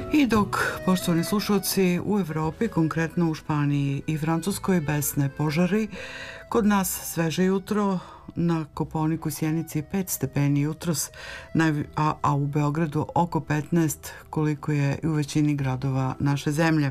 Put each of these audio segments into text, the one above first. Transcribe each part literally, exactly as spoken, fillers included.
I dok, poštovani slušalci, u Evropi, konkretno u Španiji i Francuskoj, besne požari, kod nas sveže jutro, na Kopaoniku, Sjenici pet stepeni jutros, a, a u Beogradu oko petnaest, koliko je i u većini gradova naše zemlje.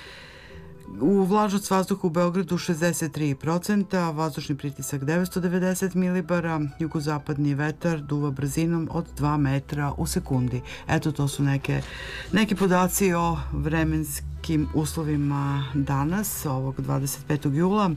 U vlažnost vazduha u Beogradu šezdeset tri procenta, vazdušni pritisak devetsto devedeset milibara, jugozapadni vetar duva brzinom od dva metra u sekundi. Eto, to su neke, neki podaci o vremenskim uslovima danas, ovog dvadeset petog jula.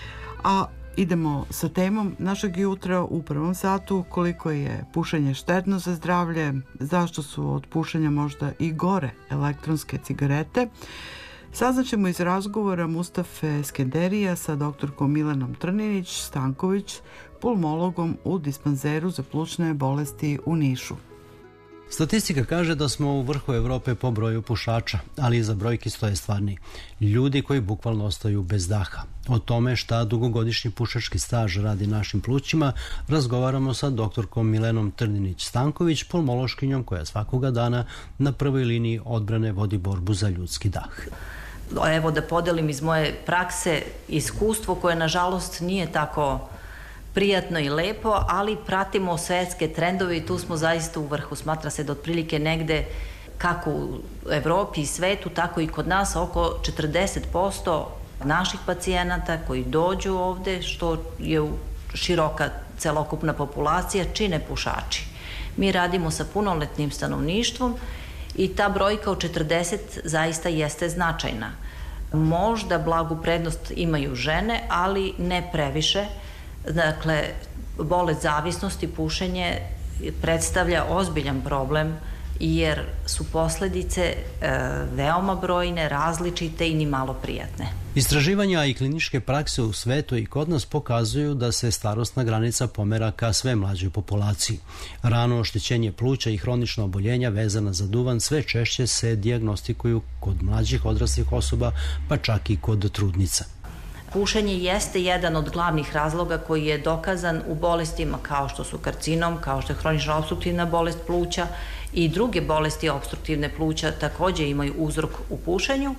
A idemo sa temom našeg jutra u prvom satu, koliko je pušenje štetno za zdravlje, zašto su od pušenja možda i gore elektronske cigarete. Saznaćemo iz razgovora Mustafe Skenderija sa doktorkom Milenom Trninić-Stanković, pulmologom u dispanzeru za plućne bolesti u Nišu. Statistika kaže da smo u vrhu Evrope po broju pušača, ali iza brojki stoje stvarni ljudi koji bukvalno ostaju bez daha. O tome šta dugogodišnji pušački staž radi našim plućima razgovaramo sa doktorkom Milenom Trninić-Stanković, pulmološkinjom koja svakoga dana na prvoj liniji odbrane vodi borbu za ljudski dah. Evo da podelim iz moje prakse iskustvo koje nažalost nije tako prijatno i lepo, ali pratimo svetske trendove i tu smo zaista u vrhu. Smatra se da otprilike negde kako u Evropi i svetu, tako i kod nas oko četrdeset posto naših pacijenata koji dođu ovde, što je široka celokupna populacija, čine pušači. Mi radimo sa punoletnim stanovništvom i ta brojka od četrdeset zaista jeste značajna. Možda blagu prednost imaju žene, ali ne previše. Dakle, bolest zavisnosti, pušenje predstavlja ozbiljan problem jer su posledice e, veoma brojne, različite i ni malo prijatne. Istraživanja i kliničke prakse u svetu i kod nas pokazuju da se starosna granica pomera ka sve mlađoj populaciji. Rano oštećenje pluća i hronična oboljenja vezana za duvan sve češće se dijagnostikuju kod mlađih odraslih osoba, pa čak i kod trudnica. Pušenje jeste jedan od glavnih razloga koji je dokazan u bolestima kao što su karcinom, kao što je hronična opstruktivna bolest pluća i druge bolesti opstruktivne pluća takođe imaju uzrok u pušenju,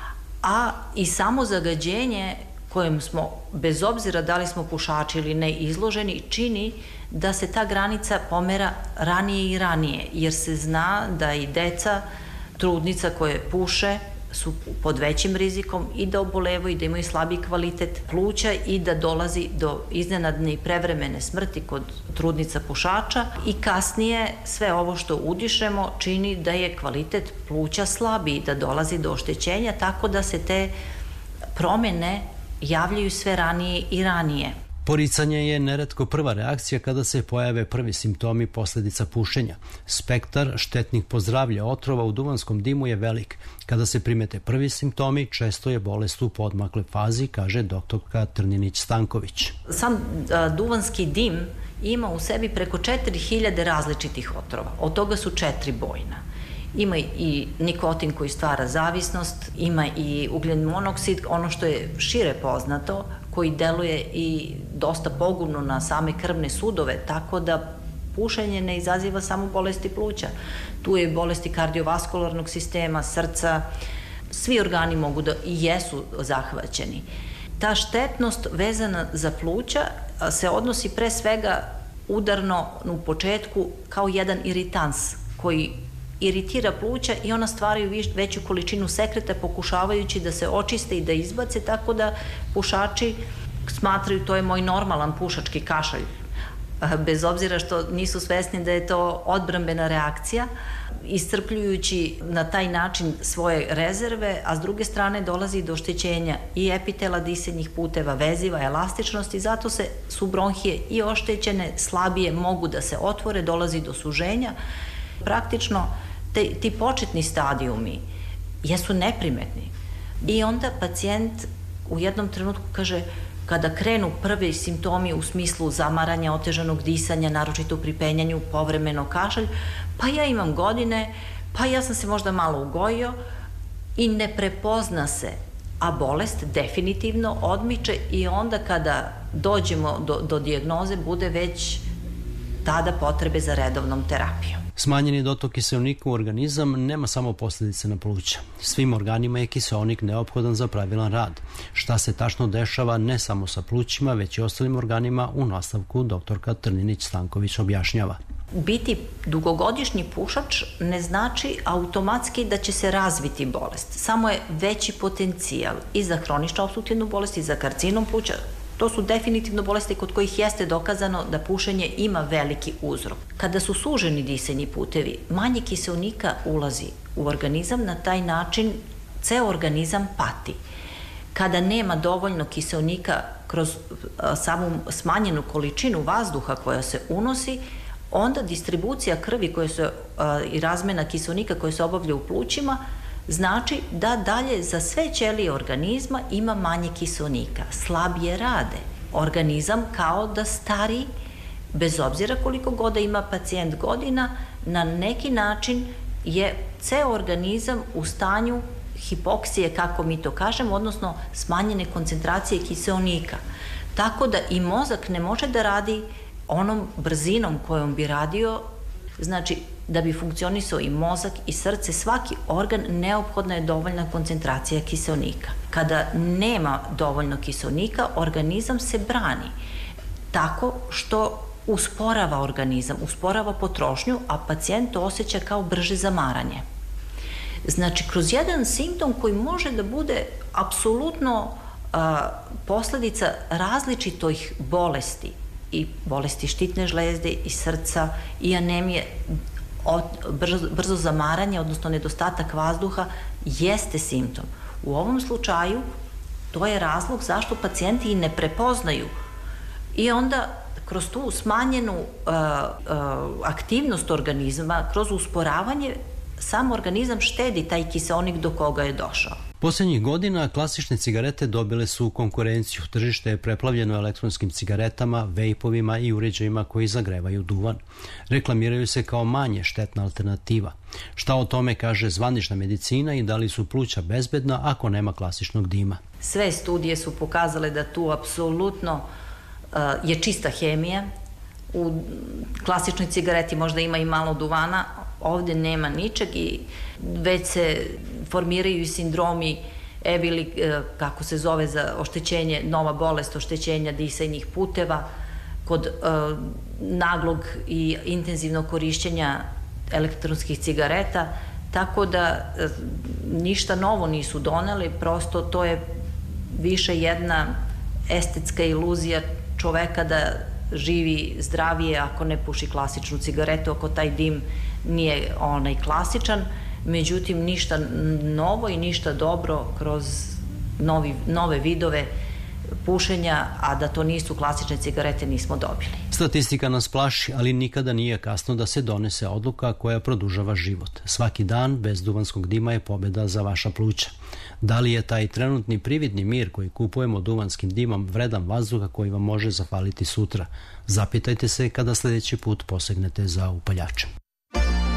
a i samo zagađenje kojem smo, bez obzira da li smo pušači ili ne, izloženi, čini da se ta granica pomera ranije i ranije, jer se zna da i deca, trudnica koje puše, su pod većim rizikom i da obolevaju i da imaju slabiji kvalitet pluća i da dolazi do iznenadne i prevremene smrti kod trudnica pušača i kasnije sve ovo što udišemo čini da je kvalitet pluća slabiji, da dolazi do oštećenja, tako da se te promene javljaju sve ranije i ranije. Poricanje je neretko prva reakcija kada se pojave prvi simptomi posledica pušenja. Spektar štetnih po zdravlje otrova u duvanskom dimu je velik. Kada se primete prvi simptomi, često je bolest u poodmakloj fazi, kaže doktorka Trninić-Stanković. Sam a, duvanski dim ima u sebi preko četiri hiljade različitih otrova. Od toga su četiri bojna. Ima i nikotin koji stvara zavisnost, ima i ugljen monoksid, ono što je šire poznato, koji deluje i dosta pogubno na same krvne sudove, tako da pušenje ne izaziva samo bolesti pluća. Tu je bolesti kardiovaskularnog sistema, srca, svi organi mogu da i jesu zahvaćeni. Ta štetnost vezana za pluća se odnosi pre svega udarno u početku kao jedan iritans koji iritira pluća i ona stvaraju viš, veću količinu sekreta pokušavajući da se očiste i da izbace, tako da pušači smatraju to je moj normalan pušački kašalj. Bez obzira što nisu svesni da je to odbrambena reakcija, iscrpljujući na taj način svoje rezerve, a s druge strane dolazi do oštećenja i epitela disenjih puteva, veziva, elastičnosti, zato se su bronhije i oštećene, slabije mogu da se otvore, dolazi do suženja. Praktično te, ti početni stadijumi jesu neprimetni i onda pacijent u jednom trenutku kaže kada krenu prvi simptomi u smislu zamaranja, otežanog disanja, naročito pri penjanju, povremeno kašalj, pa ja imam godine, pa ja sam se možda malo ugojio i ne prepozna se, a bolest definitivno odmiče i onda kada dođemo do, do dijagnoze bude već tada potrebe za redovnom terapijom. Smanjeni dotok kiseonika u organizam nema samo posljedice na pluća. Svim organima je kiseonik neophodan za pravilan rad. Šta se tačno dešava ne samo sa plućima, već i ostalim organima, u nastavku doktorka Trninić-Stanković objašnjava. Biti dugogodišnji pušač ne znači automatski da će se razviti bolest. Samo je veći potencijal i za hroničnu opstruktivnu bolest i za karcinom pluća. To su definitivno bolesti kod kojih jeste dokazano da pušenje ima veliki uzrok. Kada su suženi disajni putevi, manje kiseonika ulazi u organizam, na taj način ceo organizam pati. Kada nema dovoljno kiseonika kroz samu smanjenu količinu vazduha koja se unosi, onda distribucija krvi koja se, i razmena kiseonika koja se obavlja u plućima znači da dalje za sve ćelije organizma ima manje kiseonika, slabije rade. Organizam kao da stari, bez obzira koliko god ima pacijent godina, na neki način je ceo organizam u stanju hipoksije, kako mi to kažemo, odnosno smanjene koncentracije kiseonika. Tako da i mozak ne može da radi onom brzinom kojom bi radio. Znači, da bi funkcionisao i mozak i srce, svaki organ, neophodna je dovoljna koncentracija kiseonika. Kada nema dovoljno kiseonika, organizam se brani tako što usporava organizam, usporava potrošnju, a pacijent to osjeća kao brže zamaranje. Znači, kroz jedan simptom koji može da bude apsolutno a, posledica različitih bolesti, i bolesti štitne žlezde, i srca, i anemije, od, brzo, brzo zamaranje, odnosno nedostatak vazduha, jeste simptom. U ovom slučaju to je razlog zašto pacijenti i ne prepoznaju. I onda kroz tu smanjenu uh, uh, aktivnost organizma, kroz usporavanje, sam organizam štedi taj kiseonik do koga je došao. Posljednjih godina klasične cigarete dobile su konkurenciju. Tržište je preplavljeno elektronskim cigaretama, vejpovima i uređajima koji zagrevaju duvan. Reklamiraju se kao manje štetna alternativa. Šta o tome kaže zvanična medicina i da li su pluća bezbedna ako nema klasičnog dima? Sve studije su pokazale da tu apsolutno uh, je čista hemija. U klasičnoj cigareti možda ima i malo duvana, ovde nema ničeg i već se formiraju sindromi E B I L, kako se zove, za oštećenje, nova bolest oštećenja disajnih puteva, kod e, naglog i intenzivnog korišćenja elektronskih cigareta, tako da e, ništa novo nisu doneli, prosto to je više jedna estetska iluzija čoveka da živi zdravije ako ne puši klasičnu cigaretu, ako taj dim nije onaj klasičan. Međutim, ništa novo i ništa dobro kroz novi, nove vidove pušenja, a da to nisu klasične cigarete, nismo dobili. Statistika nas plaši, ali nikada nije kasno da se donese odluka koja produžava život. Svaki dan bez duvanskog dima je pobjeda za vaša pluća. Da li je taj trenutni prividni mir koji kupujemo duvanskim dimom vredan vazduha koji vam može zafaliti sutra? Zapitajte se kada sljedeći put posegnete za upaljačem.